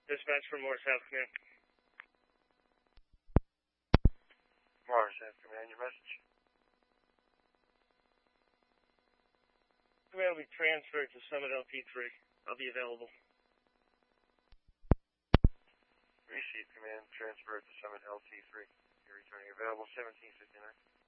Dispatch from Morris South Command. Morris South Command, your message? Command will be transferred to Summit LT3. I'll be available. Receive command, transfer to Summit LT3. You're returning available 1759.